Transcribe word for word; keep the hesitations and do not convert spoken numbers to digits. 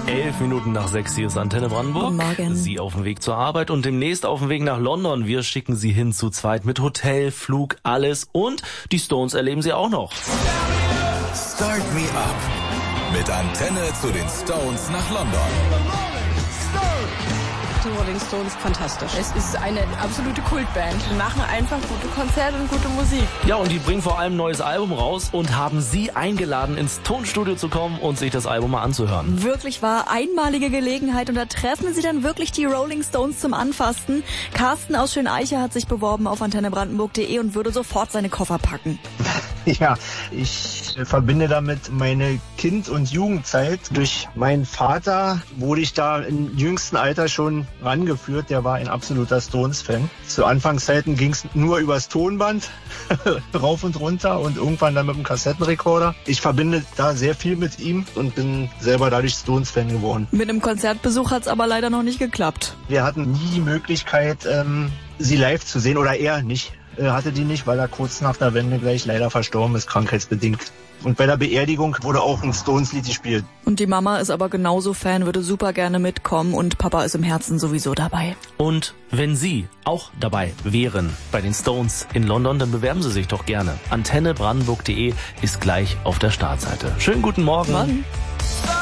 Elf Minuten nach sechs, hier ist Antenne Brandenburg. Guten Morgen. Sie auf dem Weg zur Arbeit und demnächst auf dem Weg nach London. Wir schicken Sie hin zu zweit mit Hotel, Flug, alles. Und die Stones erleben Sie auch noch. Start Me Up mit Antenne zu den Stones nach London. Die Rolling Stones, fantastisch. Es ist eine absolute Kultband. Die machen einfach gute Konzerte und gute Musik. Ja, und die bringen vor allem ein neues Album raus und haben Sie eingeladen, ins Tonstudio zu kommen und sich das Album mal anzuhören. Wirklich war einmalige Gelegenheit und da treffen Sie dann wirklich die Rolling Stones zum Anfassen. Carsten aus Schöneiche hat sich beworben auf antenne brandenburg punkt de und würde sofort seine Koffer packen. Ja, ich verbinde damit meine Kind- und Jugendzeit. Durch meinen Vater wurde ich da im jüngsten Alter schon rangeführt. Der war ein absoluter Stones-Fan. Zu Anfangszeiten ging es nur übers Tonband, rauf und runter und irgendwann dann mit dem Kassettenrekorder. Ich verbinde da sehr viel mit ihm und bin selber dadurch Stones-Fan geworden. Mit einem Konzertbesuch hat's aber leider noch nicht geklappt. Wir hatten nie die Möglichkeit, ähm, sie live zu sehen, oder er nicht. Er hatte die nicht, weil er kurz nach der Wende gleich leider verstorben ist, krankheitsbedingt. Und bei der Beerdigung wurde auch ein Stones-Lied gespielt. Und die Mama ist aber genauso Fan, würde super gerne mitkommen und Papa ist im Herzen sowieso dabei. Und wenn Sie auch dabei wären bei den Stones in London, dann bewerben Sie sich doch gerne. antenne brandenburg punkt de ist gleich auf der Startseite. Schönen guten Morgen. Morgen.